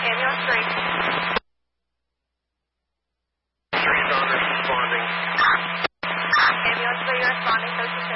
Ambulance 3. Responders responding. Ambulance 3, you're responding, 13